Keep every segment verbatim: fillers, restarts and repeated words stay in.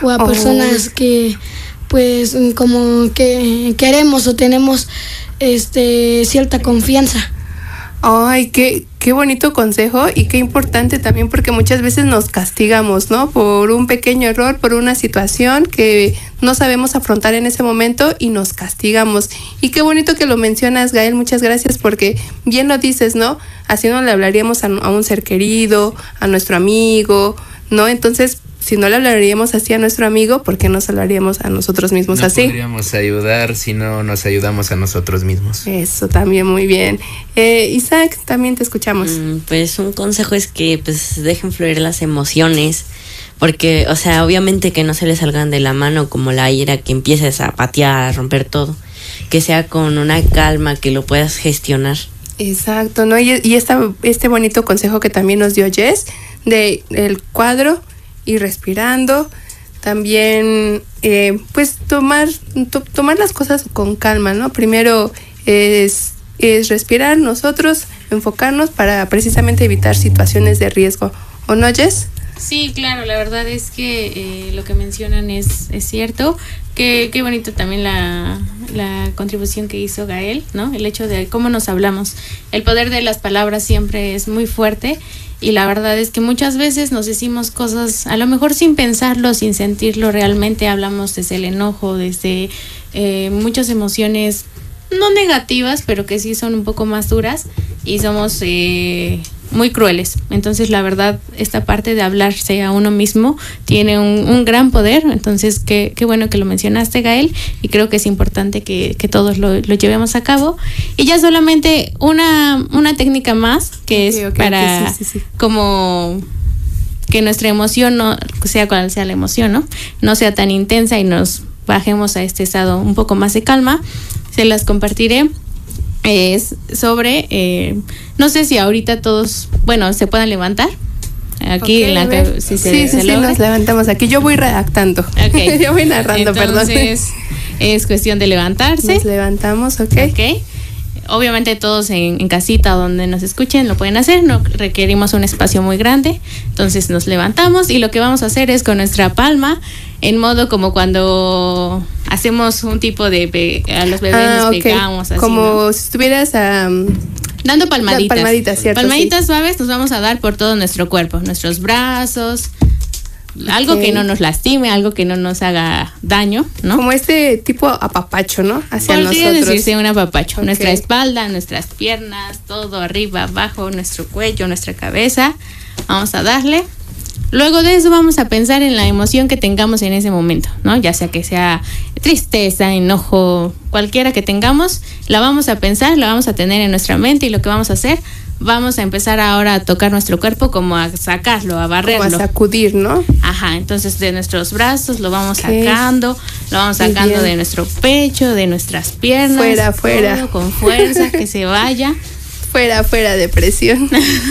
o a personas oh. que pues como que queremos o tenemos este cierta confianza. Ay, qué, qué bonito consejo y qué importante también, porque muchas veces nos castigamos, ¿no? Por un pequeño error, por una situación que no sabemos afrontar en ese momento y nos castigamos. Y qué bonito que lo mencionas, Gael, muchas gracias, porque bien lo dices, ¿no? Así no le hablaríamos a, a un ser querido, a nuestro amigo, ¿no? Entonces, si no le hablaríamos así a nuestro amigo, ¿por qué nos hablaríamos a nosotros mismos no así? No podríamos ayudar si no nos ayudamos a nosotros mismos. Eso también, muy bien. Eh, Isaac, también te escuchamos. Mm, pues un consejo es que pues dejen fluir las emociones, porque, o sea, obviamente que no se les salgan de la mano como la ira, que empieces a patear, a romper todo, que sea con una calma, que lo puedas gestionar. Exacto, ¿no? Y, y esta, este bonito consejo que también nos dio Jess, de el cuadro, y respirando, también eh, pues tomar to, tomar las cosas con calma, ¿no? Primero es, es respirar nosotros, enfocarnos para precisamente evitar situaciones de riesgo, ¿o no, Jess? Sí, claro, la verdad es que eh, lo que mencionan es, es cierto. Qué, qué bonito también la, la contribución que hizo Gael, ¿no? El hecho de cómo nos hablamos. El poder de las palabras siempre es muy fuerte. Y la verdad es que muchas veces nos decimos cosas, a lo mejor sin pensarlo, sin sentirlo, realmente hablamos desde el enojo, desde eh, muchas emociones no negativas, pero que sí son un poco más duras y somos eh, muy crueles. Entonces, la verdad, esta parte de hablarse a uno mismo tiene un, un gran poder. Entonces, qué, qué bueno que lo mencionaste, Gael, y creo que es importante que, que todos lo, lo llevemos a cabo. Y ya solamente una, una técnica más, que okay, es okay, para okay, sí, sí, sí. como que nuestra emoción, no sea cual sea la emoción, ¿no? no sea tan intensa y nos bajemos a este estado un poco más de calma. Se las compartiré. Es sobre, eh, no sé si ahorita todos, bueno, se puedan levantar. Aquí okay, en la si se, sí, se sí, sí, nos levantamos aquí. Yo voy redactando. Okay. Yo voy narrando, Entonces, perdón. Entonces, es cuestión de levantarse. Nos levantamos, ok. Ok. Obviamente todos en, en casita donde nos escuchen lo pueden hacer, no requerimos un espacio muy grande, entonces nos levantamos y lo que vamos a hacer es con nuestra palma, en modo como cuando hacemos un tipo de, be- a los bebés ah, nos okay. pegamos así, como ¿no? si estuvieras um, dando palmaditas, palmaditas, ¿cierto? Palmaditas sí. suaves nos vamos a dar por todo nuestro cuerpo, nuestros brazos. Algo okay. que no nos lastime, algo que no nos haga daño, ¿no? Como este tipo apapacho, ¿no? Hacia Podría nosotros. decirse un apapacho. Okay. Nuestra espalda, nuestras piernas, todo arriba, abajo, nuestro cuello, nuestra cabeza. Vamos a darle. Luego de eso vamos a pensar en la emoción que tengamos en ese momento, ¿no? Ya sea que sea tristeza, enojo, cualquiera que tengamos, la vamos a pensar, la vamos a tener en nuestra mente y lo que vamos a hacer, vamos a empezar ahora a tocar nuestro cuerpo como a sacarlo, a barrerlo. Como a sacudir, ¿no? Ajá, entonces de nuestros brazos lo vamos okay. sacando, lo vamos sacando de nuestro pecho, de nuestras piernas. Fuera, fuera. Con fuerza, que se vaya. Fuera, fuera de presión.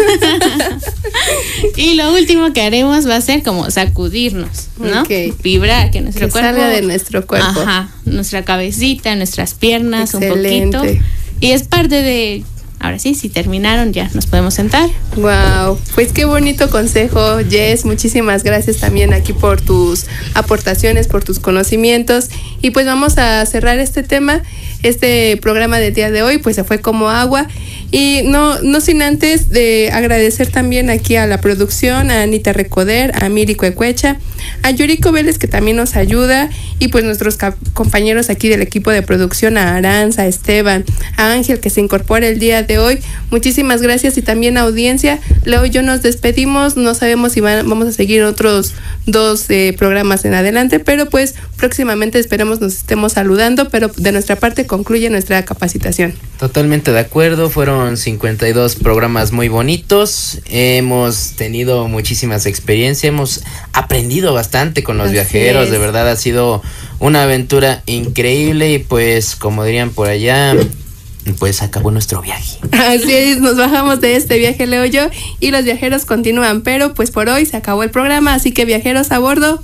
Y lo último que haremos va a ser como sacudirnos, ¿no? Okay. Vibrar, que nuestro que cuerpo salga de nuestro cuerpo. Ajá, nuestra cabecita, nuestras piernas. Excelente. Un poquito. Y es parte de... Ahora sí, si terminaron ya nos podemos sentar. Wow, pues qué bonito consejo, Jess. Muchísimas gracias también aquí por tus aportaciones, por tus conocimientos. Y pues vamos a cerrar este tema. Este programa del día de hoy pues se fue como agua. Y no, no sin antes de agradecer también aquí a la producción, a Anita Recoder, a Miri Cuecuecha, a Yuriko Vélez que también nos ayuda, y pues nuestros ca- compañeros aquí del equipo de producción, a Aranza, a Esteban, a Ángel que se incorpora el día de hoy. Muchísimas gracias, y también a audiencia. Leo y yo nos despedimos, no sabemos si van, vamos a seguir otros dos eh, programas en adelante, pero pues próximamente esperemos nos estemos saludando, pero de nuestra parte concluye nuestra capacitación. Totalmente de acuerdo, fueron cincuenta y dos programas muy bonitos, hemos tenido muchísimas experiencias, hemos aprendido bastante con los Así viajeros, es. De verdad ha sido una aventura increíble y pues como dirían por allá, pues acabó nuestro viaje. Así es, nos bajamos de este viaje, Leo yo, y los viajeros continúan, pero pues por hoy se acabó el programa, así que viajeros a bordo,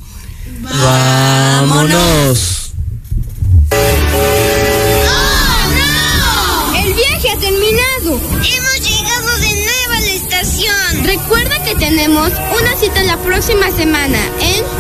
¡vámonos! ¡El viaje ha terminado! ¡Hemos llegado de nuevo a la estación! Recuerda que tenemos una cita la próxima semana en